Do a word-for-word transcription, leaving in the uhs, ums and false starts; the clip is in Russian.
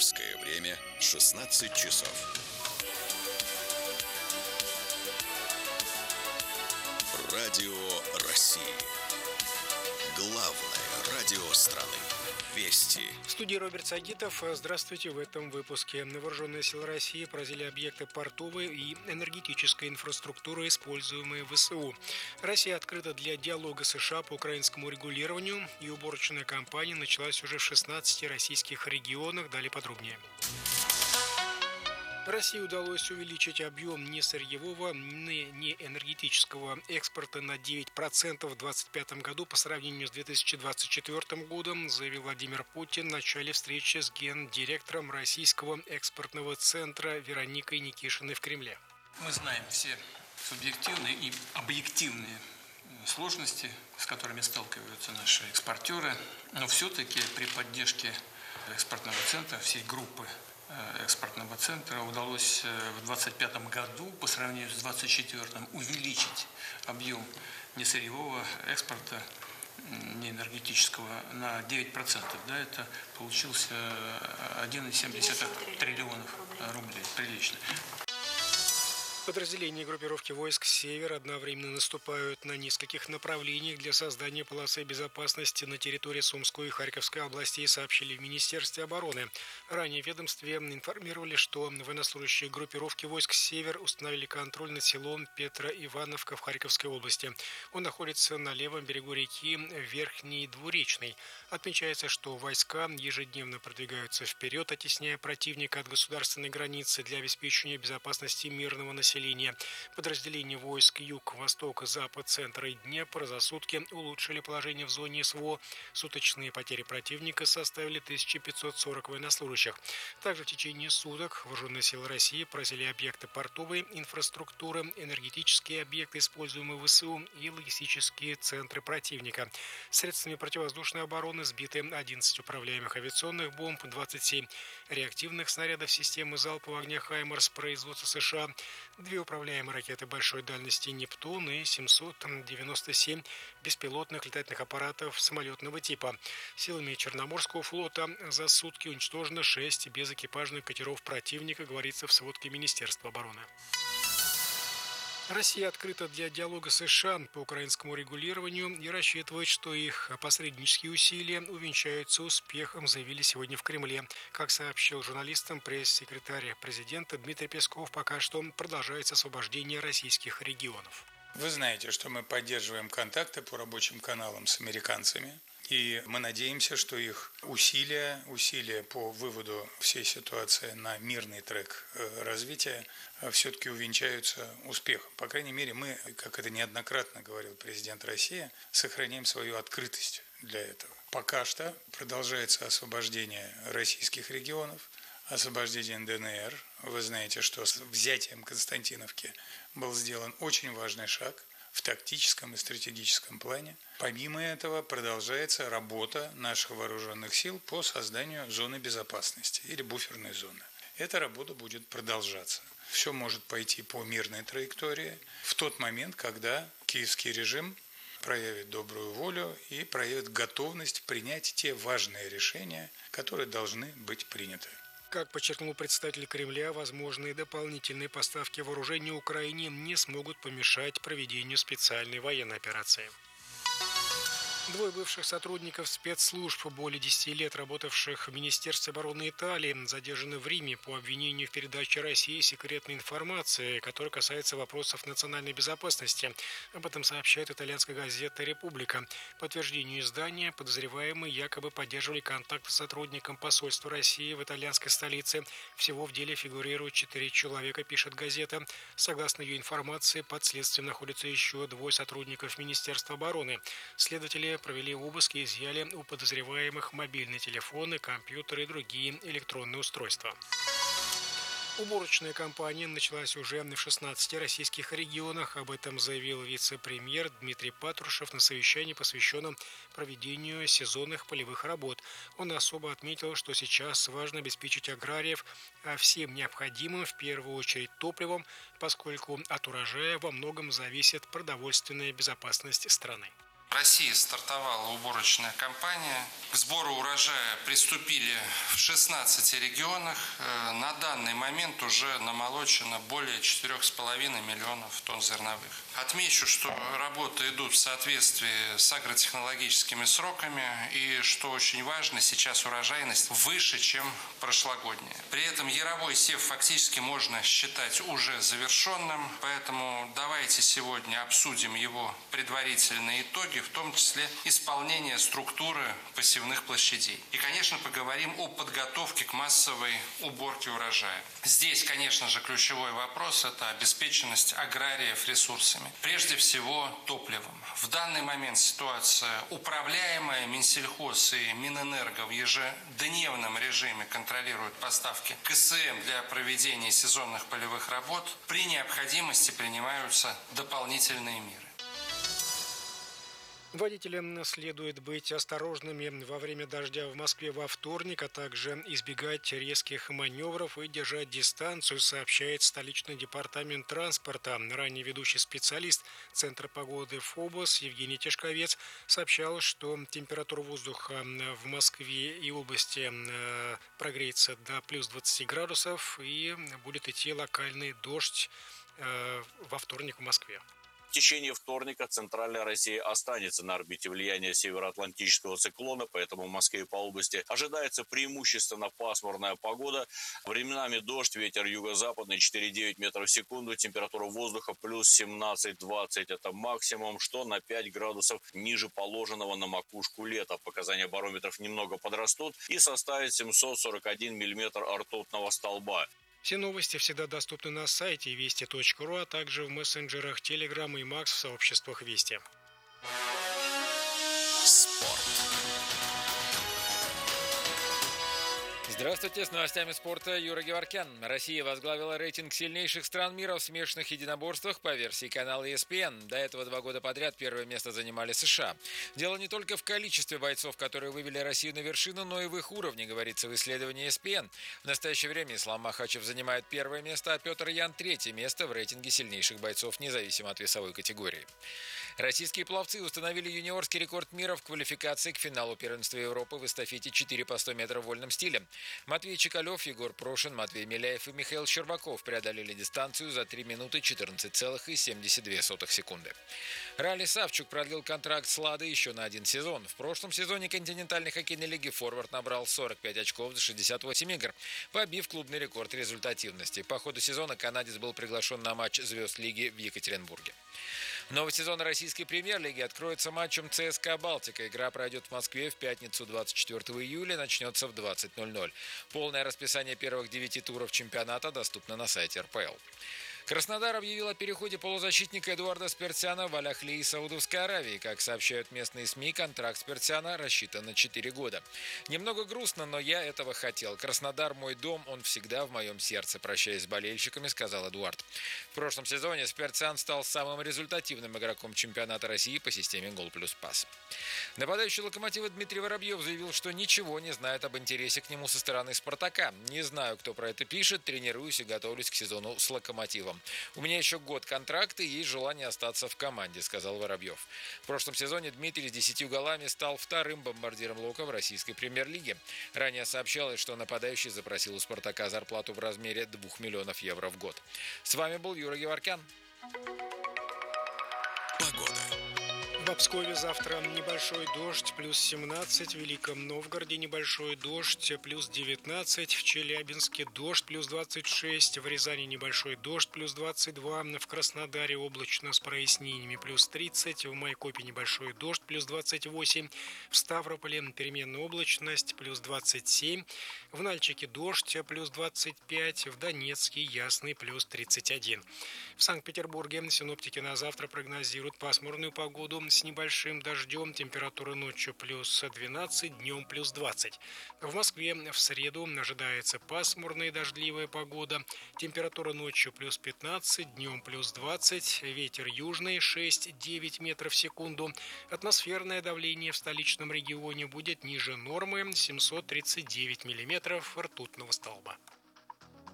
Московское время шестнадцать часов. Радио России. Главное радио страны. Вести. В студии Роберт Сагитов. Здравствуйте. В этом выпуске. Вооруженные силы России поразили объекты портовой и энергетической инфраструктуры, используемые в ВСУ. Россия открыта для диалога с США по украинскому регулированию, и уборочная кампания началась уже в шестнадцати российских регионах. Далее подробнее. России удалось увеличить объем несырьевого, неэнергетического экспорта на девять процентов в две тысячи двадцать пятом году по сравнению с две тысячи двадцать четвёртым годом, заявил Владимир Путин в начале встречи с гендиректором Российского экспортного центра Вероникой Никишиной в Кремле. Мы знаем все субъективные и объективные сложности, с которыми сталкиваются наши экспортеры, но все-таки при поддержке экспортного центра, всей группы экспортного центра удалось в двадцать пятом году по сравнению с двадцать четвёртым увеличить объем несырьевого экспорта, неэнергетического, на девять процентов. Да, это получился один целых семь десятых триллионов рублей. Прилично. Подразделения группировки войск «Север» одновременно наступают на нескольких направлениях для создания полосы безопасности на территории Сумской и Харьковской областей, сообщили в Министерстве обороны. Ранее в ведомстве информировали, что военнослужащие группировки войск «Север» установили контроль над селом Петро-Ивановка в Харьковской области. Он находится на левом берегу реки Верхний Двуречный. Отмечается, что войска ежедневно продвигаются вперед, оттесняя противника от государственной границы для обеспечения безопасности мирного населения. Подразделения войск Юг, Восток, Запад, Центр и Днепр за сутки улучшили положение в зоне СВО. Суточные потери противника составили тысячу пятьсот сорок военнослужащих. Также в течение суток вооруженные силы России поразили объекты портовой инфраструктуры, энергетические объекты, используемые в ВСУ, и логистические центры противника. Средствами противовоздушной обороны сбиты одиннадцать управляемых авиационных бомб, двадцать семь реактивных снарядов системы залпового огня «Хаймарс» производства США, две управляемые ракеты большой дальности «Нептун» и семьсот девяносто семь беспилотных летательных аппаратов самолетного типа. Силами Черноморского флота за сутки уничтожено шесть безэкипажных катеров противника, говорится в сводке Министерства обороны. Россия открыта для диалога с США по украинскому регулированию и рассчитывает, что их посреднические усилия увенчаются успехом, заявили сегодня в Кремле. Как сообщил журналистам пресс-секретарь президента Дмитрий Песков, пока что продолжается освобождение российских регионов. Вы знаете, что мы поддерживаем контакты по рабочим каналам с американцами. И мы надеемся, что их усилия, усилия по выводу всей ситуации на мирный трек развития все-таки увенчаются успехом. По крайней мере, мы, как это неоднократно говорил президент России, сохраняем свою открытость для этого. Пока что продолжается освобождение российских регионов, освобождение ДНР. Вы знаете, что с взятием Константиновки был сделан очень важный шаг в тактическом и стратегическом плане. Помимо этого продолжается работа наших вооруженных сил по созданию зоны безопасности или буферной зоны. Эта работа будет продолжаться. Все может пойти по мирной траектории в тот момент, когда киевский режим проявит добрую волю и проявит готовность принять те важные решения, которые должны быть приняты. Как подчеркнул представитель Кремля, возможные дополнительные поставки вооружений Украине не смогут помешать проведению специальной военной операции. Двое бывших сотрудников спецслужб, более десяти лет работавших в Министерстве обороны Италии, задержаны в Риме по обвинению в передаче России секретной информации, которая касается вопросов национальной безопасности. Об этом сообщает итальянская газета «Република». По подтверждению издания, подозреваемые якобы поддерживали контакты с сотрудником посольства России в итальянской столице. Всего в деле фигурируют четыре человека, пишет газета. Согласно ее информации, под следствием находятся еще двое сотрудников Министерства обороны. Следователи провели обыск и изъяли у подозреваемых мобильные телефоны, компьютеры и другие электронные устройства. Уборочная кампания началась уже в шестнадцати российских регионах. Об этом заявил вице-премьер Дмитрий Патрушев на совещании, посвященном проведению сезонных полевых работ. Он особо отметил, что сейчас важно обеспечить аграриев всем необходимым, в первую очередь топливом, поскольку от урожая во многом зависит продовольственная безопасность страны. В России стартовала уборочная кампания. К сбору урожая приступили в шестнадцати регионах. На данный момент уже намолочено более четырёх с половиной миллионов тонн зерновых. Отмечу, что работы идут в соответствии с агротехнологическими сроками и, что очень важно, сейчас урожайность выше, чем прошлогодняя. При этом яровой сев фактически можно считать уже завершенным, поэтому давайте сегодня обсудим его предварительные итоги, в том числе исполнение структуры посевных площадей. И, конечно, поговорим о подготовке к массовой уборке урожая. Здесь, конечно же, ключевой вопрос – это обеспеченность аграриев ресурсами. Прежде всего, топливом. В данный момент ситуация управляемая. Минсельхоз и Минэнерго в ежедневном режиме контролируют поставки КСМ для проведения сезонных полевых работ. При необходимости принимаются дополнительные меры. Водителям следует быть осторожными во время дождя в Москве во вторник, а также избегать резких маневров и держать дистанцию, сообщает столичный департамент транспорта. Ранее ведущий специалист Центра погоды ФОБОС Евгений Тишковец сообщал, что температура воздуха в Москве и области прогреется до плюс двадцати градусов и будет идти локальный дождь во вторник в Москве. В течение вторника центральная Россия останется на орбите влияния североатлантического циклона, поэтому в Москве и по области ожидается преимущественно пасмурная погода. Временами дождь, ветер юго-западный четыре-девять метров в секунду, температура воздуха плюс семнадцать-двадцать, это максимум, что на пять градусов ниже положенного на макушку лета. Показания барометров немного подрастут и составят семьсот сорок один миллиметр ртутного столба. Все новости всегда доступны на сайте вести точка ру, а также в мессенджерах Telegram и Макс в сообществах Вести. Спорт. Здравствуйте, с новостями спорта Юра Геворкян. Россия возглавила рейтинг сильнейших стран мира в смешанных единоборствах по версии канала и эс пи эн. До этого два года подряд первое место занимали США. Дело не только в количестве бойцов, которые вывели Россию на вершину, но и в их уровне, говорится в исследовании и эс пи эн. В настоящее время Ислам Махачев занимает первое место, а Петр Ян третье место в рейтинге сильнейших бойцов, независимо от весовой категории. Российские пловцы установили юниорский рекорд мира в квалификации к финалу первенства Европы в эстафете четыре по сто метров в вольном стиле. Матвей Чекалев, Егор Прошин, Матвей Миляев и Михаил Щербаков преодолели дистанцию за три минуты четырнадцать целых семьдесят две сотых секунды. Ралли Савчук продлил контракт с «Ладой» еще на один сезон. В прошлом сезоне континентальной хоккейной лиги форвард набрал сорок пять очков за шестьдесят восемь игр, побив клубный рекорд результативности. По ходу сезона канадец был приглашен на матч звезд лиги в Екатеринбурге. Новый сезон российской премьер-лиги откроется матчем ЦСКА «Балтика». Игра пройдет в Москве в пятницу двадцать четвёртого июля, начнется в двадцать ноль ноль. Полное расписание первых девяти туров чемпионата доступно на сайте эр пэ эл. Краснодар объявил о переходе полузащитника Эдуарда Спиртсяна в Аль-Ахли из Саудовской Аравии. Как сообщают местные СМИ, контракт Спиртсяна рассчитан на четыре года. Немного грустно, но я этого хотел. Краснодар мой дом, он всегда в моем сердце, прощаясь с болельщиками, сказал Эдуард. В прошлом сезоне Спиртсян стал самым результативным игроком чемпионата России по системе гол плюс пас. Нападающий «Локомотива» Дмитрий Воробьев заявил, что ничего не знает об интересе к нему со стороны «Спартака». Не знаю, кто про это пишет, тренируюсь и готовлюсь к сезону с «Локомотивом». У меня еще год контракта и есть желание остаться в команде, сказал Воробьев. В прошлом сезоне Дмитрий с десятью голами стал вторым бомбардиром «Лока» в российской премьер-лиге. Ранее сообщалось, что нападающий запросил у «Спартака» зарплату в размере двух миллионов евро в год. С вами был Юра Геворкян. Погода. В Обскове завтра небольшой дождь, плюс семнадцать. В Великом Новгороде небольшой дождь, плюс девятнадцать. В Челябинске дождь, плюс двадцать шесть. В Рязани небольшой дождь, плюс двадцать два. В Краснодаре облачно с прояснениями, плюс тридцать. В Майкопе небольшой дождь, плюс двадцать восемь. В Ставрополе переменная облачность, плюс двадцать семь. В Нальчике дождь, плюс двадцать пять. В Донецке ясный, плюс тридцать один. В Санкт-Петербурге синоптики на завтра прогнозируют пасмурную погоду с небольшим дождем. Температура ночью плюс двенадцать, днем плюс двадцать. В Москве в среду ожидается пасмурная и дождливая погода. Температура ночью плюс пятнадцать, днем плюс двадцать. Ветер южный шесть-девять метров в секунду. Атмосферное давление в столичном регионе будет ниже нормы семьсот тридцать девять миллиметров ртутного столба.